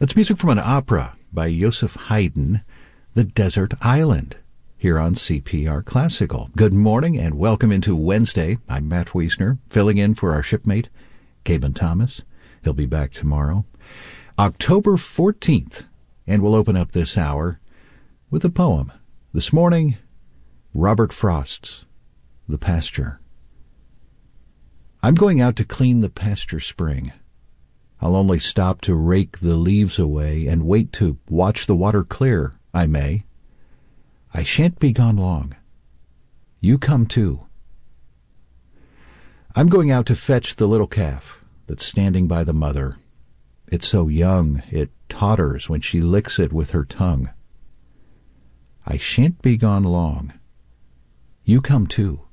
That's music from an opera by Joseph Haydn, The Desert Island, here on CPR Classical. Good morning and welcome into Wednesday. I'm Matt Wiesner, filling in for our shipmate, Caban Thomas. He'll be back tomorrow. October 14th, and we'll open up this hour with a poem. This morning, Robert Frost's The Pasture. I'm going out to clean the pasture spring. I'll only stop to rake the leaves away and wait to watch the water clear, I may. I shan't be gone long. You come too. I'm going out to fetch the little calf that's standing by the mother. It's so young, it totters when she licks it with her tongue. I shan't be gone long. You come too.